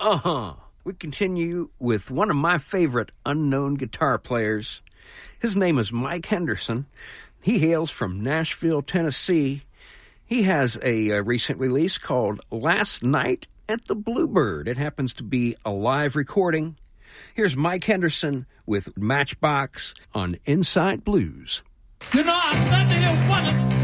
We continue with one of my favorite unknown guitar players. His name is Mike Henderson. He hails from Nashville, Tennessee. He has a recent release called Last Night at the Bluebird. It happens to be a live recording. Here's Mike Henderson with Matchbox on Inside Blues. You know, I said to you,